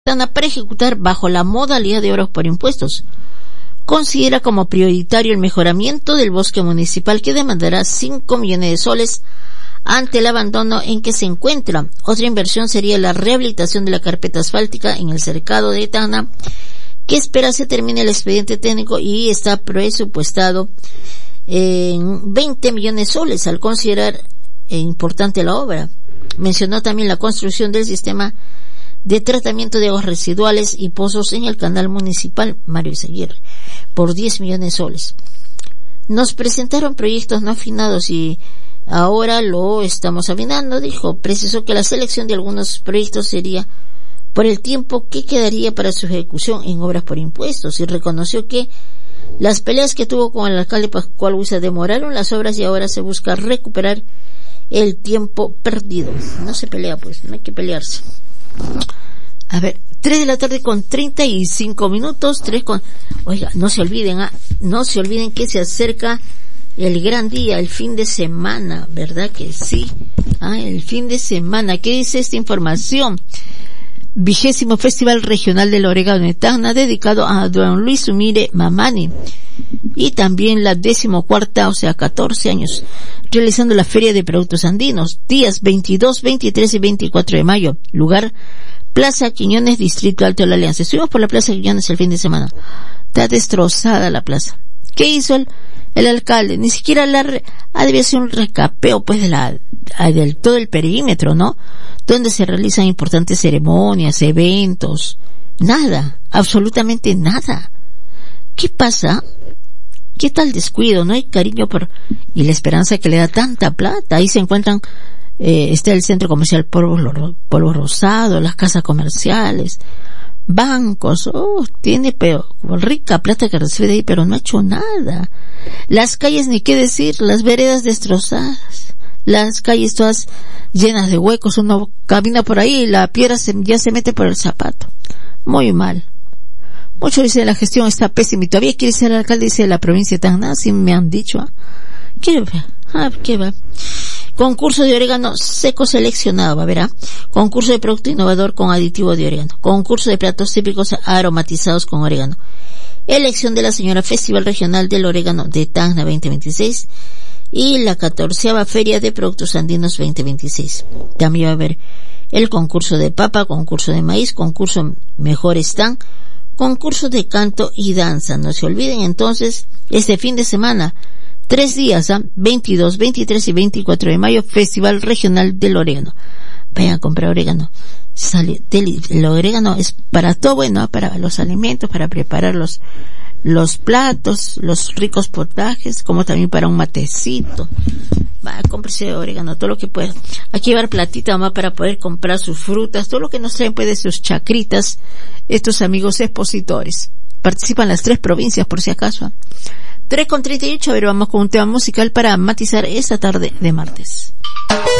para ejecutar bajo la modalidad de obras por impuestos. Considera como prioritario el mejoramiento del bosque municipal, que demandará 5 millones de soles ante el abandono en que se encuentra. Otra inversión sería la rehabilitación de la carpeta asfáltica en el cercado de Tacna, que espera se termine el expediente técnico y está presupuestado en 20 millones de soles al considerar importante la obra. Mencionó también la construcción del sistema de tratamiento de aguas residuales y pozos en el canal municipal Mario Izaguirre por 10 millones de soles. Nos presentaron proyectos no afinados y ahora lo estamos afinando, dijo. Precisó que la selección de algunos proyectos sería por el tiempo que quedaría para su ejecución en obras por impuestos, y reconoció que las peleas que tuvo con el alcalde Pascual Huiza demoraron las obras y ahora se busca recuperar el tiempo perdido. No se pelea, pues, no hay que pelearse. A ver, 3 de la tarde con 35 minutos, Oiga, no se olviden que se acerca el gran día, el fin de semana, ¿verdad que sí? El fin de semana. ¿Qué dice esta información? 20º Festival Regional del Orégano de Tacna, dedicado a don Luis Umire Mamani. Y también la 14ª, o sea, 14 años, realizando la Feria de Productos Andinos, días 22, 23 y 24 de mayo, lugar Plaza Quiñones, Distrito Alto de la Alianza. Estuvimos por la Plaza Quiñones el fin de semana. Está destrozada la plaza. ¿Qué hizo el alcalde? Ni siquiera debía ser un recapeo, pues, del todo el perímetro, ¿no? Donde se realizan importantes ceremonias, eventos. Nada, absolutamente nada. ¿Qué pasa? ¿Qué tal descuido? No hay cariño y la esperanza que le da tanta plata. Ahí se encuentran, está el centro comercial Polvo Rosado, las casas comerciales, bancos. Tiene rica plata que recibe de ahí, pero no ha hecho nada. Las calles, ni qué decir, las veredas destrozadas, las calles todas llenas de huecos. Uno camina por ahí y la piedra ya se mete por el zapato. Muy mal. Muchos dicen la gestión está pésima y todavía quiere ser alcalde, dice, de la provincia de Tacna, así me han dicho. ¿Qué va? Concurso de orégano seco seleccionado, verá. Concurso de producto innovador con aditivo de orégano. Concurso de platos típicos aromatizados con orégano. Elección de la señora Festival Regional del Orégano de Tacna 2026 y la 14ª Feria de Productos Andinos 2026. También va a haber el concurso de papa, concurso de maíz, concurso Mejor Stand, concurso de canto y danza. No se olviden entonces, este fin de semana, 3 días, 22, 23 y 24 de mayo, Festival Regional del Orégano. Vayan a comprar orégano. El orégano es para todo, bueno, para los alimentos, para preparar los platos, los ricos potajes, como también para un matecito. Cómprese orégano, todo lo que pueda. Hay que llevar platita, mamá, para poder comprar sus frutas, todo lo que nos traen, pues, de sus chacritas, estos amigos expositores. Participan las 3 provincias, por si acaso. 3:38, a ver, vamos con un tema musical para matizar esta tarde de martes.